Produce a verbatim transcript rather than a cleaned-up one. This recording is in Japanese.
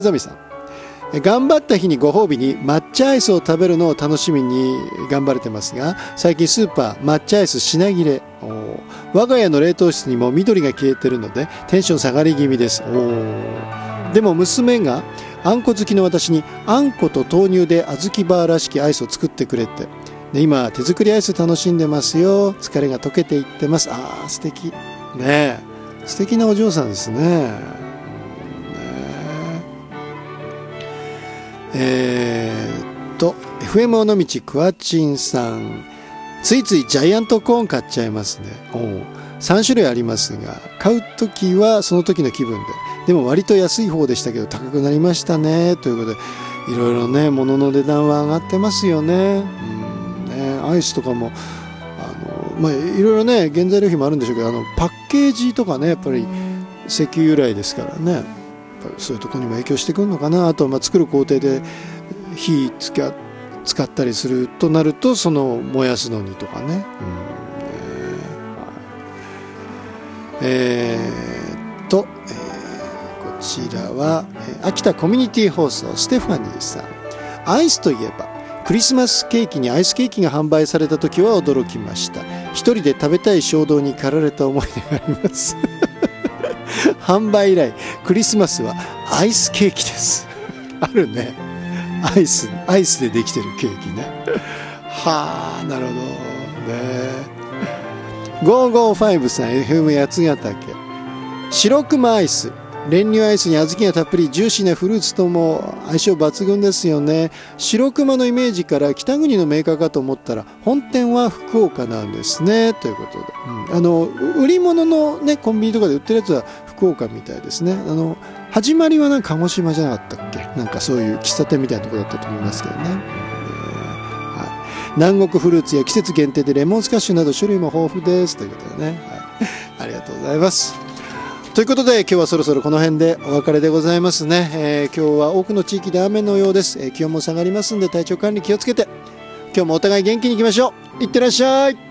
ザミさん、頑張った日にご褒美に抹茶アイスを食べるのを楽しみに頑張れてますが、最近スーパー抹茶アイス品切れ。我が家の冷凍室にも緑が消えてるのでテンション下がり気味です。おでも娘があんこ好きの私にあんこと豆乳で小豆バーらしきアイスを作ってくれて、で今手作りアイス楽しんでますよ。疲れが溶けていってます。あー素敵ねえ、素敵なお嬢さんですね。えー、っと エフエム 尾道クワチンさん、ついついジャイアントコーン買っちゃいますね。おさん種類ありますが、買うときはその時の気分で、でも割と安い方でしたけど高くなりましたねということで、いろいろね物の値段は上がってますよね。うんね、アイスとかもあの、まあ、いろいろね原材料費もあるんでしょうけど、あのパッケージとかねやっぱり石油由来ですからね、そういうところにも影響してくるのかな。あと、まあ、作る工程で火使使ったりするとなると、その燃やすのにとかね。うんえー、っと、えー、こちらは、えー、秋田コミュニティ放送ステファニーさん、アイスといえばクリスマスケーキにアイスケーキが販売された時は驚きました。一人で食べたい衝動に駆られた思い出があります販売以来クリスマスはアイスケーキですあるね、アイスアイスでできてるケーキねはあ、なるほどね。ごーごーファイブさん エフエム 八ヶ岳、白熊アイス、練乳アイスに小豆がたっぷり、ジューシーなフルーツとも相性抜群ですよね。白熊のイメージから北国のメーカーかと思ったら本店は福岡なんですねということで、うん、あの売り物のねコンビニとかで売ってるやつは福岡みたいですね。あの始まりはなんか鹿児島じゃなかったっけ、なんかそういう喫茶店みたいなところだったと思いますけどね。南国フルーツや季節限定でレモンスカッシュなど種類も豊富ですということでね、はい、ありがとうございます。ということで今日はそろそろこの辺でお別れでございますね。えー、今日は多くの地域で雨のようです。えー、気温も下がりますんで体調管理気をつけて、今日もお互い元気にいきましょう。いってらっしゃい。